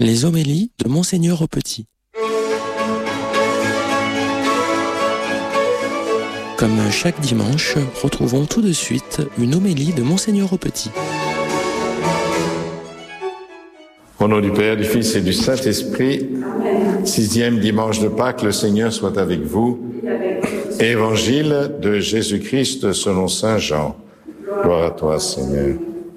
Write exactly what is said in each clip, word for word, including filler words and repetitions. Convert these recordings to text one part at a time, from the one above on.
Les homélies de Monseigneur Aupetit. Comme chaque dimanche, retrouvons tout de suite une homélie de Monseigneur Aupetit. Au nom du Père, du Fils et du Saint-Esprit, sixième dimanche de Pâques, le Seigneur soit avec vous. Évangile de Jésus-Christ selon saint Jean. Gloire à toi, Seigneur.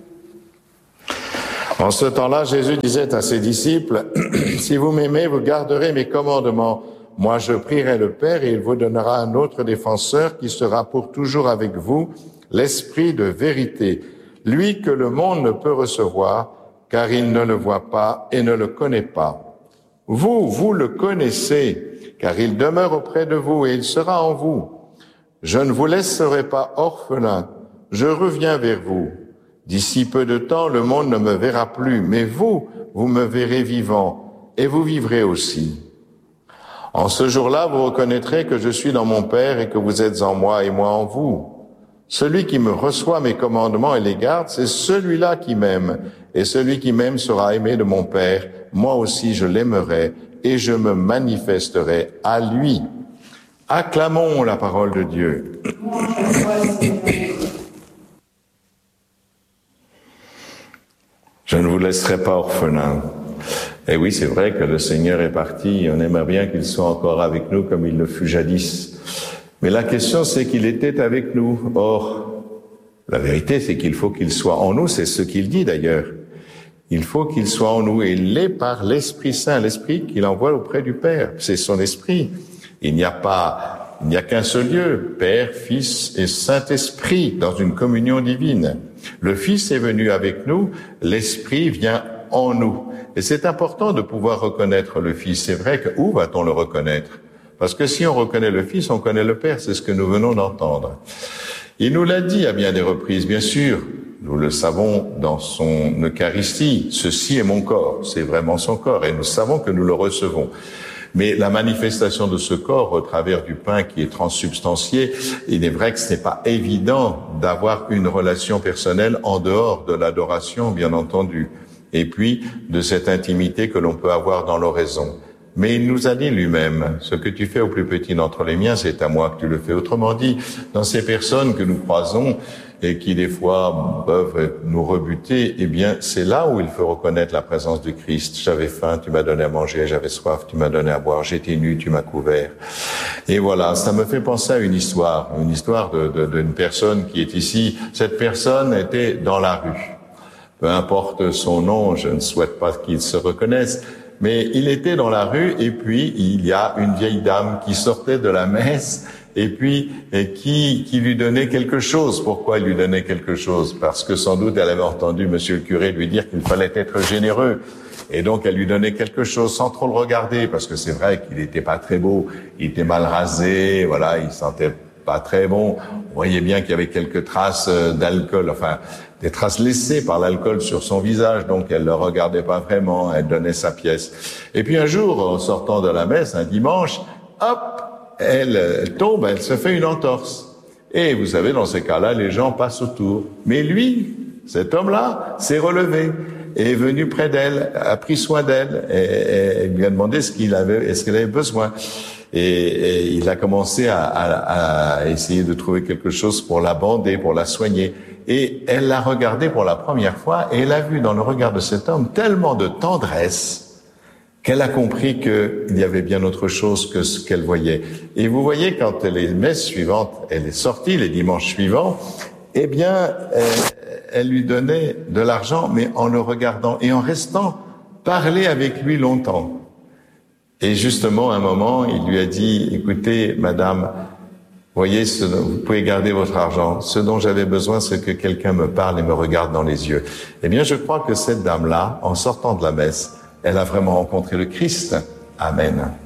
En ce temps-là, Jésus disait à ses disciples, « Si vous m'aimez, vous garderez mes commandements. Moi, je prierai le Père et il vous donnera un autre défenseur qui sera pour toujours avec vous, l'Esprit de vérité, lui que le monde ne peut recevoir, car il ne le voit pas et ne le connaît pas. Vous, vous le connaissez, car il demeure auprès de vous et il sera en vous. Je ne vous laisserai pas orphelin, je reviens vers vous. D'ici peu de temps, le monde ne me verra plus, mais vous, vous me verrez vivant, et vous vivrez aussi. En ce jour-là, vous reconnaîtrez que je suis dans mon Père et que vous êtes en moi et moi en vous. Celui qui me reçoit mes commandements et les garde, c'est celui-là qui m'aime. Et celui qui m'aime sera aimé de mon Père. Moi aussi, je l'aimerai et je me manifesterai à lui. Acclamons la parole de Dieu. Je ne vous laisserai pas orphelin. Et oui, c'est vrai que le Seigneur est parti. On aimerait bien qu'il soit encore avec nous comme il le fut jadis. Mais la question, c'est qu'il était avec nous. Or, la vérité, c'est qu'il faut qu'il soit en nous. C'est ce qu'il dit d'ailleurs. Il faut qu'il soit en nous. Et il l'est par l'Esprit Saint, l'Esprit qu'il envoie auprès du Père. C'est son Esprit. Il n'y a pas, il n'y a qu'un seul Dieu, Père, Fils et Saint-Esprit, dans une communion divine. Le Fils est venu avec nous, l'Esprit vient en nous. Et c'est important de pouvoir reconnaître le Fils. C'est vrai que où va-t-on le reconnaître? Parce que si on reconnaît le Fils, on connaît le Père. C'est ce que nous venons d'entendre. Il nous l'a dit à bien des reprises, bien sûr. Nous le savons dans son Eucharistie. Ceci est mon corps. C'est vraiment son corps. Et nous savons que nous le recevons. Mais la manifestation de ce corps au travers du pain qui est transsubstantié, il est vrai que ce n'est pas évident d'avoir une relation personnelle en dehors de l'adoration, bien entendu, et puis de cette intimité que l'on peut avoir dans l'oraison. Mais il nous a dit lui-même, ce que tu fais au plus petit d'entre les miens, c'est à moi que tu le fais. Autrement dit, dans ces personnes que nous croisons et qui des fois peuvent nous rebuter, eh bien, c'est là où il faut reconnaître la présence du Christ. J'avais faim, tu m'as donné à manger, j'avais soif, tu m'as donné à boire, j'étais nu, tu m'as couvert. Et voilà, ça me fait penser à une histoire, une histoire de, de, d'une personne qui est ici. Cette personne était dans la rue. Peu importe son nom, je ne souhaite pas qu'il se reconnaisse, mais il était dans la rue et puis il y a une vieille dame qui sortait de la messe et puis et qui qui lui donnait quelque chose. Pourquoi il lui donnait quelque chose? Parce que sans doute elle avait entendu monsieur le curé lui dire qu'il fallait être généreux. Et donc elle lui donnait quelque chose sans trop le regarder, parce que c'est vrai qu'il était pas très beau, il était mal rasé, voilà, il sentait pas très bon. On voyait bien qu'il y avait quelques traces d'alcool, enfin des traces laissées par l'alcool sur son visage, donc elle le regardait pas vraiment, elle donnait sa pièce. Et puis un jour, en sortant de la messe, un dimanche, hop, elle, elle tombe, elle se fait une entorse. Et vous savez, dans ces cas-là, les gens passent autour. Mais lui, cet homme-là, s'est relevé et est venu près d'elle, a pris soin d'elle et, et lui a demandé ce qu'il avait, est-ce qu'elle avait besoin. Et, et il a commencé à, à, à essayer de trouver quelque chose pour la bander, pour la soigner. Et elle l'a regardé pour la première fois et elle a vu dans le regard de cet homme tellement de tendresse qu'elle a compris qu'il y avait bien autre chose que ce qu'elle voyait. Et vous voyez, quand les messes suivantes, elle est sortie les dimanches suivants, eh bien, elle, elle lui donnait de l'argent, mais en le regardant et en restant parler avec lui longtemps. Et justement, à un moment, il lui a dit, écoutez, madame, voyez, ce, vous pouvez garder votre argent. Ce dont j'avais besoin, c'est que quelqu'un me parle et me regarde dans les yeux. Eh bien, je crois que cette dame-là, en sortant de la messe, elle a vraiment rencontré le Christ. Amen.